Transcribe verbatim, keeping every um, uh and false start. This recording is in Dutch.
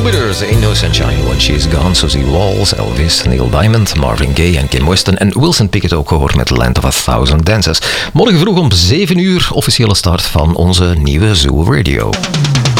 Go-Getters, Ain't No Sunshine When She's Gone, Susie Walls, Elvis, Neil Diamond, Marvin Gaye en Kim Weston en Wilson Pickett ook gehoord met Land of a Thousand Dances. Morgen vroeg om zeven uur, officiële start van onze nieuwe Zoo Radio.